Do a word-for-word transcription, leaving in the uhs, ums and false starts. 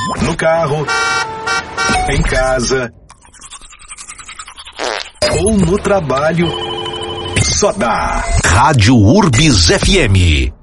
No carro, em casa ou no trabalho, só dá Rádio Urbis F M.